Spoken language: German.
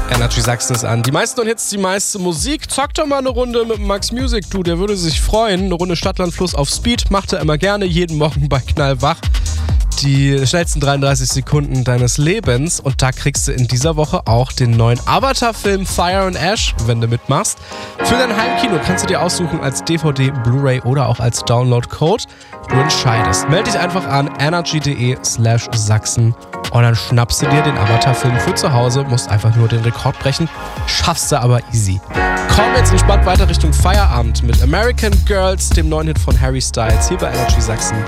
Energy Sachsen ist an. Die meisten und Hits, die meiste Musik. Zock doch mal eine Runde mit Max Music, du, der würde sich freuen. Eine Runde Stadtlandfluss auf Speed macht er immer gerne, jeden Morgen bei Knallwach. Die schnellsten 33 Sekunden deines Lebens. Und da kriegst du in dieser Woche auch den neuen Avatar-Film Fire and Ash, wenn du mitmachst. Für dein Heimkino kannst du dir aussuchen als DVD, Blu-ray oder auch als Download-Code. Du entscheidest. Melde dich einfach an energy.de/Sachsen und dann schnappst du dir den Avatar-Film für zu Hause. Musst einfach nur den Rekord brechen. Schaffst du aber easy. Komm jetzt entspannt weiter Richtung Feierabend mit American Girls, dem neuen Hit von Harry Styles, hier bei Energy Sachsen.